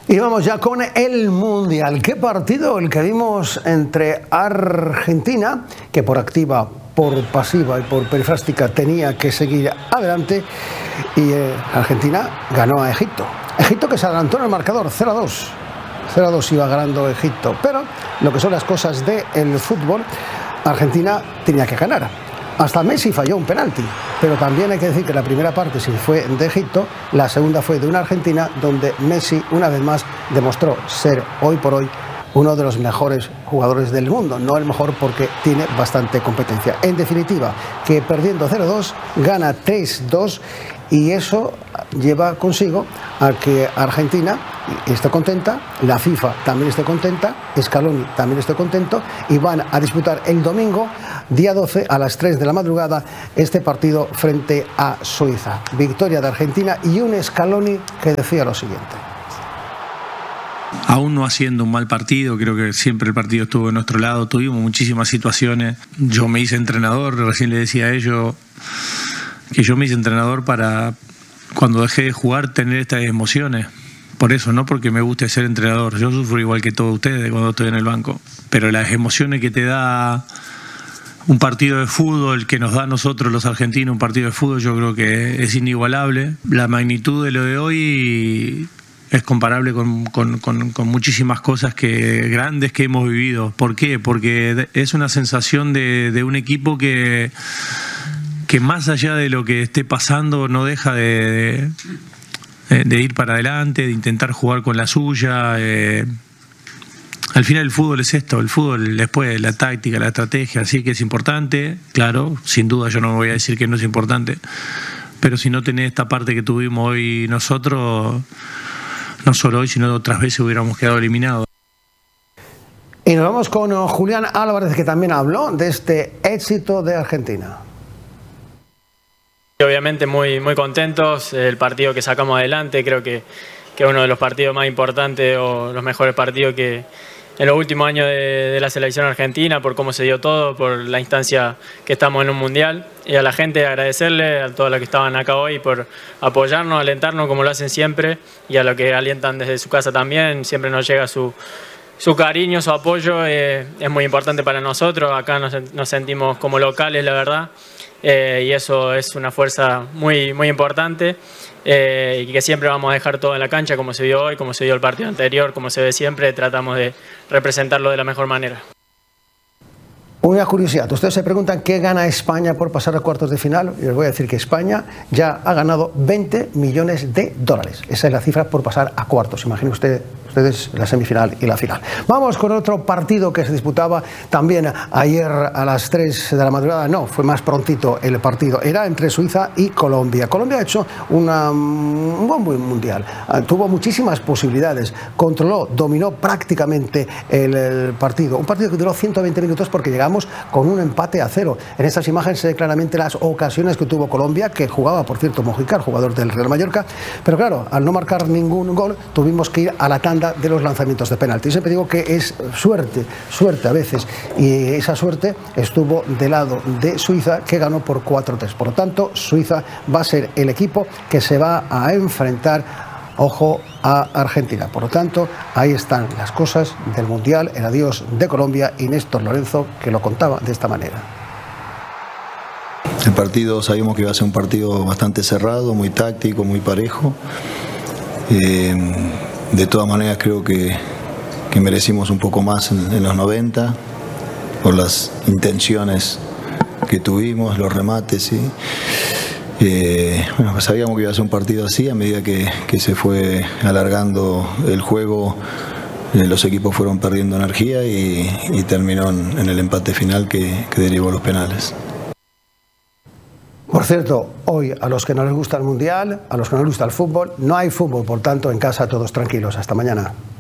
Y vamos ya con el Mundial. ¿Qué partido el que vimos entre Argentina, que por activa, por pasiva y por perifrástica tenía que seguir adelante, y Argentina ganó a Egipto? Egipto que se adelantó en el marcador 0-2. 0-2 iba ganando Egipto, pero lo que son las cosas del fútbol, Argentina tenía que ganar. Hasta Messi falló un penalti, pero también hay que decir que la primera parte sí fue de Egipto, la segunda fue de una Argentina donde Messi una vez más demostró ser hoy por hoy uno de los mejores jugadores del mundo, no el mejor porque tiene bastante competencia. En definitiva, que perdiendo 0-2 gana 3-2 y eso lleva consigo a que Argentina esté contenta, la FIFA también esté contenta, Scaloni también esté contento y van a disputar el domingo, día 12, a las 3 de la madrugada, este partido frente a Suiza. Victoria de Argentina y un Scaloni que decía lo siguiente. Aún no haciendo un mal partido, creo que siempre el partido estuvo de nuestro lado, tuvimos muchísimas situaciones. Yo me hice entrenador, recién le decía a ellos que yo me hice entrenador para, cuando dejé de jugar, tener estas emociones. Por eso, no porque me guste ser entrenador. Yo sufro igual que todos ustedes cuando estoy en el banco. Pero las emociones que te da un partido de fútbol, que nos da a nosotros los argentinos un partido de fútbol, yo creo que es inigualable. La magnitud de lo de hoy es comparable con muchísimas cosas grandes que hemos vivido. ¿Por qué? Porque es una sensación de un equipo que más allá de lo que esté pasando no deja de ir para adelante, de intentar jugar con la suya. Al final el fútbol es esto, el fútbol después la táctica, la estrategia, así que es importante, claro, sin duda yo no voy a decir que no es importante, pero si no tenés esta parte que tuvimos hoy nosotros, no solo hoy, sino otras veces hubiéramos quedado eliminados. Y nos vamos con Julián Álvarez, que también habló de este éxito de Argentina. Obviamente muy contentos, el partido que sacamos adelante, creo que es uno de los partidos más importantes o los mejores partidos que en los últimos años de la selección argentina, por cómo se dio todo, por la instancia que estamos en un mundial. Y a la gente agradecerle, a todos los que estaban acá hoy, por apoyarnos, alentarnos como lo hacen siempre, y a los que alientan desde su casa también, siempre nos llega su cariño, su apoyo, es muy importante para nosotros. Acá nos sentimos como locales, la verdad. Y eso es una fuerza muy importante, y que siempre vamos a dejar todo en la cancha, como se vio hoy, como se vio el partido anterior, como se ve siempre, tratamos de representarlo de la mejor manera. Una curiosidad, ustedes se preguntan qué gana España por pasar a cuartos de final, y les voy a decir que España ya ha ganado 20 millones de dólares. Esa es la cifra por pasar a cuartos. Imaginen ustedes la semifinal y la final. Vamos con otro partido que se disputaba también ayer a las 3 de la madrugada. No, fue más prontito el partido. Era entre Suiza y Colombia. Colombia ha hecho un buen mundial. Tuvo muchísimas posibilidades. Controló, dominó prácticamente el partido. Un partido que duró 120 minutos porque llegamos con un empate a 0. En estas imágenes se ven claramente las ocasiones que tuvo Colombia, que jugaba, por cierto, Mojica, jugador del Real Mallorca. Pero claro, al no marcar ningún gol, tuvimos que ir a la tanda de los lanzamientos de penalti. Siempre digo que es suerte a veces, y esa suerte estuvo del lado de Suiza, que ganó por 4-3. Por lo tanto, Suiza va a ser el equipo que se va a enfrentar, ojo, a Argentina. Por lo tanto, ahí están las cosas del Mundial, el adiós de Colombia, y Néstor Lorenzo, que lo contaba de esta manera. El partido, sabíamos que iba a ser un partido bastante cerrado, muy táctico, muy parejo. De todas maneras creo que merecimos un poco más en los 90 por las intenciones que tuvimos, los remates, ¿sí? Bueno, pues sabíamos que iba a ser un partido así. A medida que se fue alargando el juego, los equipos fueron perdiendo energía y terminó en el empate final que derivó los penales. Por cierto, hoy a los que no les gusta el Mundial, a los que no les gusta el fútbol, no hay fútbol, por tanto en casa todos tranquilos. Hasta mañana.